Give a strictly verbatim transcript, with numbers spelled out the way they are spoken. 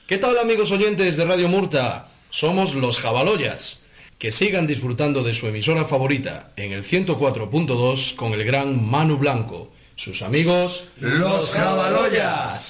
¿Qué tal, amigos oyentes de Radio Murta? Somos los Jabaloyas. Que sigan disfrutando de su emisora favorita en el ciento cuatro punto dos con el gran Manu Blanco. Sus amigos, los Jabaloyas.